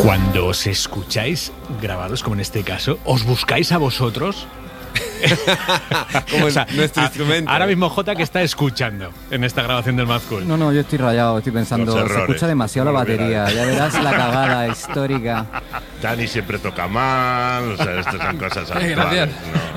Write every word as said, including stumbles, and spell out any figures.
Cuando os escucháis grabados, como en este caso, ¿os buscáis a vosotros? Como O sea, nuestro a- instrumento. Ahora mismo Jota, que está escuchando en esta grabación del Mad Cool. No, no, yo estoy rayado, estoy pensando, Los se errores, escucha demasiado la como batería, olvidar. ya verás la cagada histórica. Dani siempre toca mal, o sea, estas son cosas habituales. gracias. No.